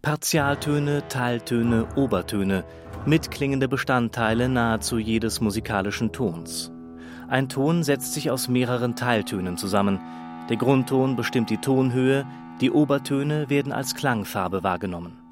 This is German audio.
Partialtöne, Teiltöne, Obertöne, mitklingende Bestandteile nahezu jedes musikalischen Tons. Ein Ton setzt sich aus mehreren Teiltönen zusammen. Der Grundton bestimmt die Tonhöhe, die Obertöne werden als Klangfarbe wahrgenommen.